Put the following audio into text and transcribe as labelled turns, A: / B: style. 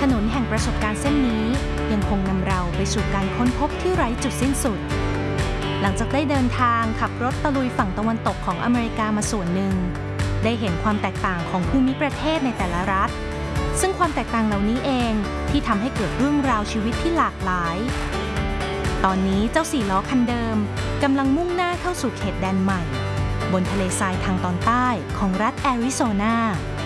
A: นนแห่งประสบการณ์เส้นนี้ยังคงนำเราไปสู่การค้นพบที่ไร้จุดสิ้นสุดหลังจากได้เดินทางขับรถตะลุยฝั่งตะวันตกของอเมริกามาส่วนหนึ่งได้เห็นความแตกต่างของภูมิประเทศในแต่ละรัฐซึ่งความแตกต่างเหล่านี้เองที่ทำให้เกิดเรื่องราวชีวิตที่หลากหลายตอนนี้เจ้า4ล้อคันเดิมกำลังมุ่งหน้าเข้าสู่เขตแดนใหม่บนทะเลทรายทางตอนใต้ของรัฐแอริโซนา